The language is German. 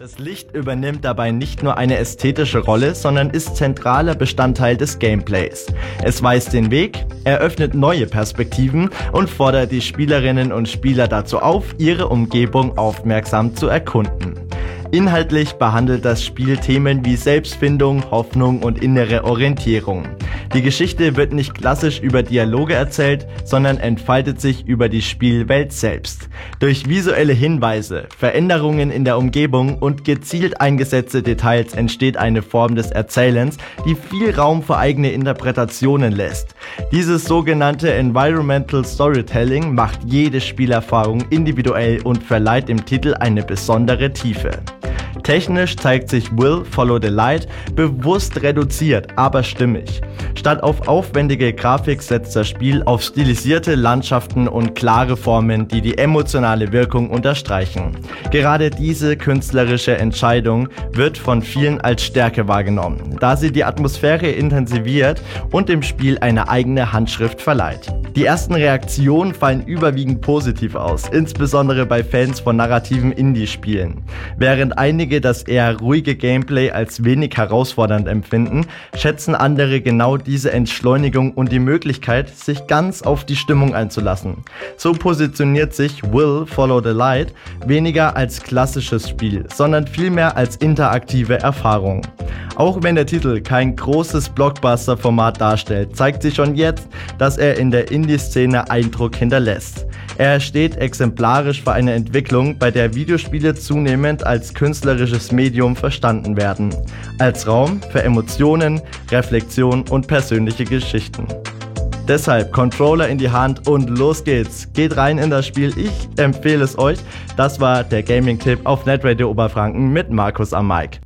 Das Licht übernimmt dabei nicht nur eine ästhetische Rolle, sondern ist zentraler Bestandteil des Gameplays. Es weist den Weg, eröffnet neue Perspektiven und fordert die Spielerinnen und Spieler dazu auf, ihre Umgebung aufmerksam zu erkunden. Inhaltlich behandelt das Spiel Themen wie Selbstfindung, Hoffnung und innere Orientierung. Die Geschichte wird nicht klassisch über Dialoge erzählt, sondern entfaltet sich über die Spielwelt selbst. Durch visuelle Hinweise, Veränderungen in der Umgebung und gezielt eingesetzte Details entsteht eine Form des Erzählens, die viel Raum für eigene Interpretationen lässt. Dieses sogenannte Environmental Storytelling macht jede Spielerfahrung individuell und verleiht dem Titel eine besondere Tiefe. Technisch zeigt sich Will Follow the Light bewusst reduziert, aber stimmig. Statt auf aufwendige Grafik setzt das Spiel auf stilisierte Landschaften und klare Formen, die die emotionale Wirkung unterstreichen. Gerade diese künstlerische Entscheidung wird von vielen als Stärke wahrgenommen, da sie die Atmosphäre intensiviert und dem Spiel eine eigene Handschrift verleiht. Die ersten Reaktionen fallen überwiegend positiv aus, insbesondere bei Fans von narrativen Indie-Spielen. Während einige das eher ruhige Gameplay als wenig herausfordernd empfinden, schätzen andere genau diese Entschleunigung und die Möglichkeit, sich ganz auf die Stimmung einzulassen. So positioniert sich Will Follow the Light weniger als klassisches Spiel, sondern vielmehr als interaktive Erfahrung. Auch wenn der Titel kein großes Blockbuster-Format darstellt, zeigt sich schon jetzt, dass er in der Indie-Szene Eindruck hinterlässt. Er steht exemplarisch für eine Entwicklung, bei der Videospiele zunehmend als künstlerisches Medium verstanden werden. Als Raum für Emotionen, Reflexion und persönliche Geschichten. Deshalb Controller in die Hand und los geht's. Geht rein in das Spiel, ich empfehle es euch. Das war der Gaming-Tipp auf Netradio Oberfranken mit Markus am Mic.